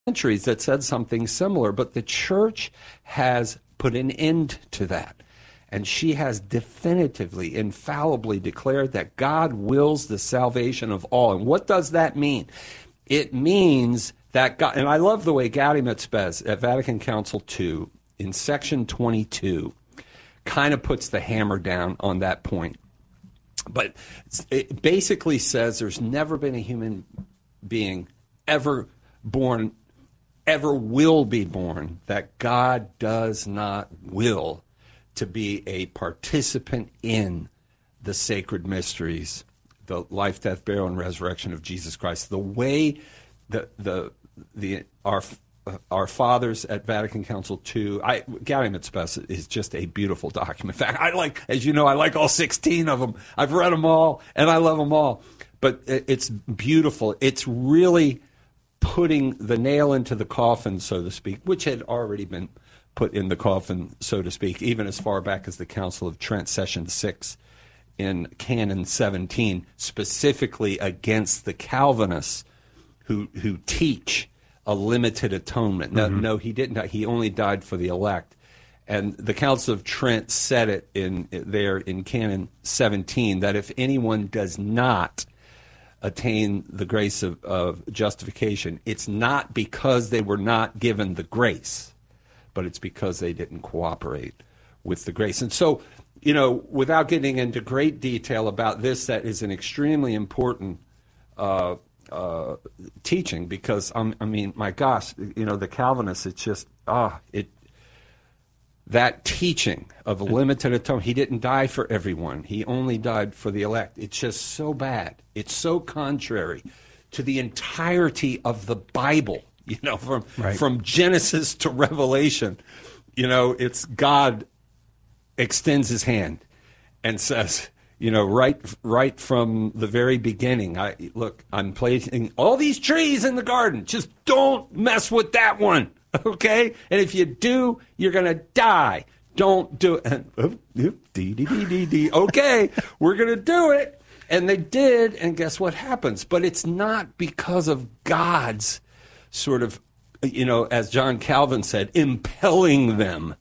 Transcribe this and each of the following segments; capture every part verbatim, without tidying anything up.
centuries that said something similar, but the church has put an end to that. And she has definitively, infallibly declared that God wills the salvation of all. And what does that mean? It means that God, and I love the way Gaudium et Spes at Vatican Council two, in section twenty-two, kind of puts the hammer down on that point. But it basically says there's never been a human being ever born, ever will be born, that God does not will to be a participant in the sacred mysteries, the life, death, burial, and resurrection of Jesus Christ. The way the the the our our fathers at Vatican Council two, I, Gaudium et Spes is just a beautiful document. In fact, I like, as you know, I like all sixteen of them. I've read them all, and I love them all. But it's beautiful. It's really putting the nail into the coffin, so to speak, which had already been put in the coffin, so to speak, even as far back as the Council of Trent, Session six in Canon seventeen, specifically against the Calvinists who who teach a limited atonement. No, mm-hmm. no, he didn't die. He only died for the elect. And the Council of Trent said it in there in Canon seventeen, that if anyone does not attain the grace of, of justification, it's not because they were not given the grace, but it's because they didn't cooperate with the grace. And so, you know, without getting into great detail about this, that is an extremely important uh, uh, teaching, because, um, I mean, my gosh, you know, the Calvinists, it's just, ah, it, that teaching of a limited atonement, he didn't die for everyone. He only died for the elect. It's just so bad. It's so contrary to the entirety of the Bible, you know, from right. from Genesis to Revelation. You know, it's God extends his hand and says, you know, right right from the very beginning, I look, I'm planting all these trees in the garden. Just don't mess with that one. Okay? And if you do, you're going to die. Don't do it. And, oh, dee, dee, dee, dee, dee. Okay, we're going to do it. And they did, and guess what happens? But it's not because of God's sort of, you know, as John Calvin said, impelling them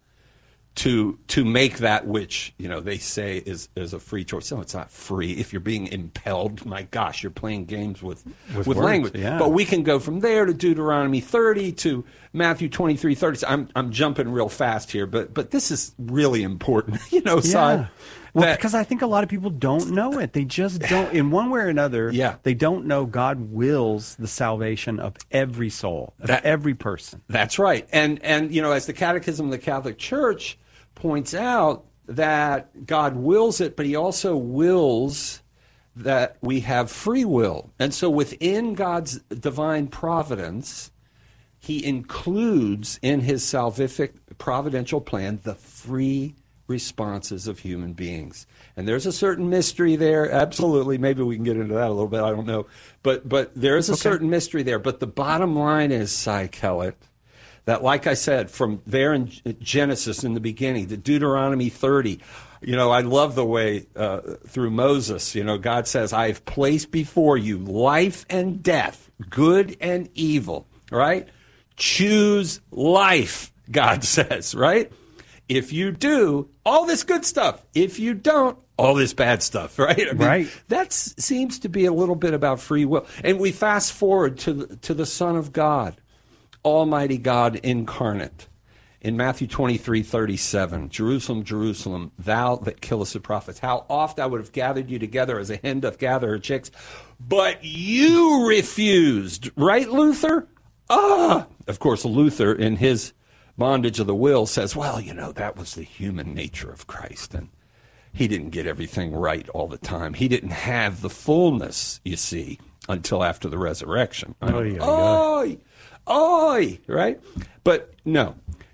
to to make that which, you know, they say is, is a free choice. No, it's not free. If you're being impelled, my gosh, you're playing games with, with, with words, language. Yeah. But we can go from there to Deuteronomy thirty to Matthew twenty-three thirty. I'm I'm jumping real fast here, but but this is really important, you know, yeah. side. Well, that, because I think a lot of people don't know it. They just don't, in one way or another, yeah. they don't know God wills the salvation of every soul, of that, every person. That's right. And, and, you know, as the Catechism of the Catholic Church points out, that God wills it, but he also wills that we have free will. And so within God's divine providence, he includes in his salvific providential plan the free responses of human beings. And there's a certain mystery there, absolutely. Maybe we can get into that a little bit, I don't know. But but there is a okay. certain mystery there. But the bottom line is, Cy Kellett, that, like I said, from there in Genesis in the beginning, to Deuteronomy thirty, you know, I love the way uh, through Moses, you know, God says, I have placed before you life and death, good and evil, right? Choose life, God says, right? If you do, all this good stuff. If you don't, all this bad stuff, right? I mean, right. That seems to be a little bit about free will. And we fast forward to the, to the Son of God, Almighty God incarnate. In Matthew twenty-three thirty-seven, Jerusalem, Jerusalem, thou that killest the prophets, how oft I would have gathered you together as a hen doth gather her chicks, but you refused. Right, Luther? Ah! Of course, Luther, in his bondage of the will, says, well, you know, that was the human nature of Christ, and he didn't get everything right all the time. He didn't have the fullness, you see, until after the resurrection. Oh, yeah, Oy! Oy! Right? But no,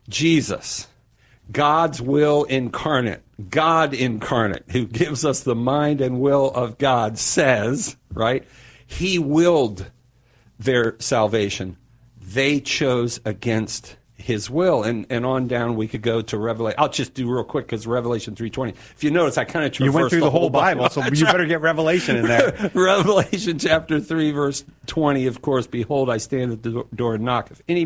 Jesus, God's will incarnate, God incarnate, who gives us the mind and will of God, says, right, he willed their salvation. They chose against his will. And and on down we could go to Revelation. I'll just do real quick because Revelation three twenty. If you notice, I kind of traversed You went through the, the whole Bible, Bible. so you better get Revelation in there. Revelation chapter three, verse twenty, of course, behold, I stand at the door and knock. If any